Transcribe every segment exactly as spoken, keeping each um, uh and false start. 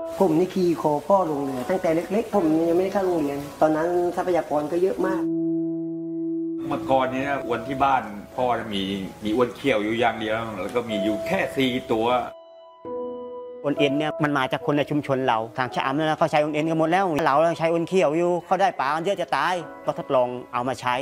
ผมนี่ขี่คอพ่อลงเรือตั้งแต่เล็กๆผมยังไม่ได้เข้าโรงเรียนตอนนั้นทรัพยากรก็เยอะมากเมื่อก่อนนี้นะอ้วนที่บ้านพ่อมีมีอ้วนเขี้ยวอยู่อย่างเดียวแล้วก็มีอยู่แค่สี่ตัวอ้นเอ็นเนี่ยมันมาจากคนในชุมชนเราทางชะอำเนี่ยเขาใช้อ้นเอ็นกันหมดแล้วเราใช้อ้นเขี้ยวอยู่เขาได้ปลาเยอะจะตายก็ทดลองเอามาใช้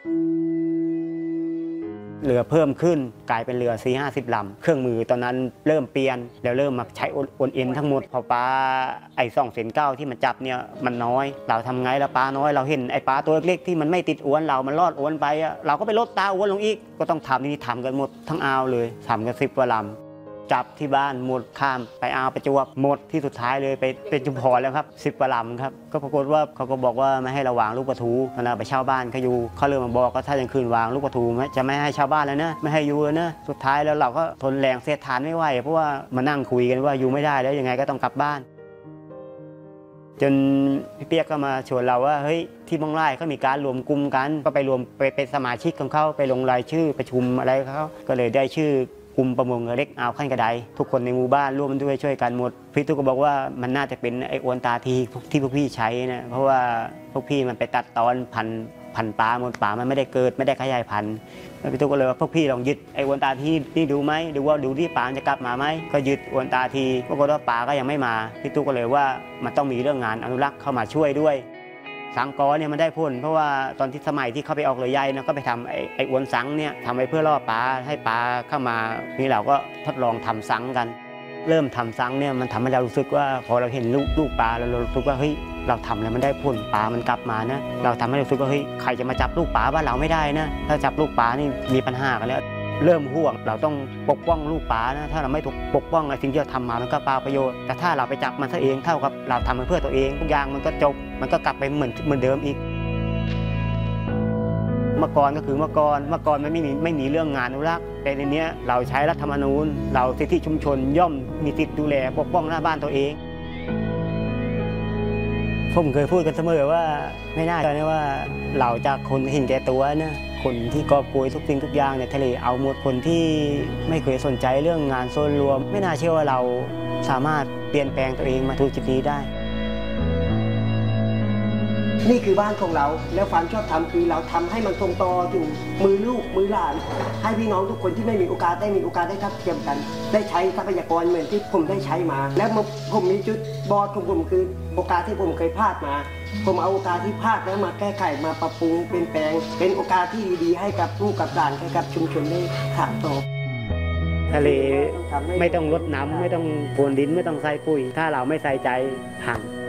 เรือเพิ่มขึ้นกลายเป็นเรือสี่ห้าสิบลำเครื่องมือตอนนั้นเริ่มเปลี่ยนแล้วเริ่มมาใช้อ้นเอ็นทั้งหมดพอปลาไอ้สองเซนเก้าที่มันจับเนี่ยมันน้อยเราทำไงแล้วปลาน้อยเราเห็นไอ้ปลาตัวเล็กๆที่มันไม่ติดอวนเรามันรอดอวนไปเราก็ไปลดตาอวนลงอีกก็ต้องทำนี่ทำกันหมดทั้งอ่าวเลยทำกันสิบกว่าลำจับที่บ้านหมดข้ามไปอ่าวประจวบหมดที่สุดท้ายเลยไปเป็นจุมพรแล้วครับสิบกว่าลำครับก็ปรากฏว่าเขาก็บอกว่าไม่ให้เราวางลูกปลาทูเวลาไปเช่าบ้านเขาอยู่เขาเริ่มมาบอกก็ถ้ายังคืนวางลูกปลาทูจะไม่ให้ชาวบ้านแล้วนะไม่ให้อยู่แล้วนะสุดท้ายแล้วเราก็ทนแรงเสียดทานไม่ไหวเพราะว่ามานั่งคุยกันว่าอยู่ไม่ได้แล้วยังไงก็ต้องกลับบ้านจนพี่เปียกก็มาชวนเราว่าเฮ้ยที่บางไร่เขามีการรวมกลุ่มกันก็ไปรวมไปเป็นสมาชิกของเขาไปลงรายชื่อประชุมอะไรเขาก็เลยได้ชื่อกลุ่มประมงเรือเล็กอ่าวขั้นกระไดทุกคนในหมู่บ้านร่วมด้วยช่วยกันหมดพี่ตุ๊กก็บอกว่ามันน่าจะเป็นไอ้อวนตาทีที่พวกพี่ใช้นะเพราะว่าพวกพี่มันไปตัดตอนพันพันปลาหมดปลามันไม่ได้เกิดไม่ได้ขยายพันธุ์แล้วพี่ตุ๊กก็เลยว่าพวกพี่ลองยึดไอ้อวนตาทีนี่ดูไหมดูว่าดูที่ปลาจะกลับมาไหมก็ยึดอวนตาทีปรากฏว่าปลาก็ยังไม่มาพี่ตุ๊กก็เลยว่ามันต้องมีเรื่องงานอนุรักษ์เข้ามาช่วยด้วยสังกอเนี่ยมันได้ผลเพราะว่าตอนที่สมัยที่เขาไปออกเรือใหญ่นะก็ไปทำไอ้ไอ้อวนสังเนี่ยทำไว้เพื่อล่อปลาให้ปลาเข้ามานี่เราก็ทดลองทำสังกันเริ่มทำสังเนี่ยมันทำให้เรารู้สึกว่าพอเราเห็นลูกลูกปลาเรารู้สึกว่าเฮ้ยเราทำแล้วมันได้ผลปลามันกลับมานะเราทำให้เรารู้สึกว่าเฮ้ยใครจะมาจับลูกปลาบ้านเราไม่ได้นะถ้าจับลูกปลานี่มีปัญหากันแล้วเริ่มห่วงเราต้องปกป้องลูกปลานะถ้าเราไม่ปกป้องไอ้สิ่งที่เราทำมามันก็เปล่าประโยชน์แต่ถ้าเราไปจับมันซะเองเท่ากับเราทำมันเพื่อตัวเองทุกอย่างมันก็จบมันก็กลับไปเหมือนเหมือนเดิมอีกเมื่อก่อนก็คือเมื่อก่อนเมื่อก่อนมันไม่มีไม่มีเรื่องงานอนุรักษ์แต่ในนี้เราใช้รัฐธรรมนูญเราสิทธิชุมชนย่อมมีสิทธิดูแลปกป้องหน้าบ้านตัวเองผมเคยพูดกันเสมอว่าไม่น่าจะนะว่าเราจากคนเห็นแก่ตัวนะคนที่กอบโกยทุกสิ่งทุกอย่างในทะเลเอาหมดคนที่ไม่เคยสนใจเรื่องงานส่วนรวมไม่น่าเชื่อว่าเราสามารถเปลี่ยนแปลงตัวเองมาถูกจุดนี้ได้นี่คือบ้านของเราแล้วความชอบธรรมคือเราทำให้มันทรงต่ออยู่มือลูกมือหลานให้พี่น้องทุกคนที่ไม่มีโอกาสได้มีโอกาสได้ทัดเทียมกันได้ใช้ทรัพยากรเหมือนที่ผมได้ใช้มาและผมมีจุดบอดของผมคือโอกาสที่ผมเคยพลาดมาผมเอาโอกาสที่พลาดแล้วมาแก้ไขมาปรับปรุงเปลี่ยนแปลงเป็นโอกาสที่ดีๆให้กับลูกกับหลานให้กับชุมชนได้ถามต่อทะเลไม่ต้องรดน้ำไม่ต้องโพรวนดินไม่ต้องใส่ปุ๋ยถ้าเราไม่ใส่ใจพัง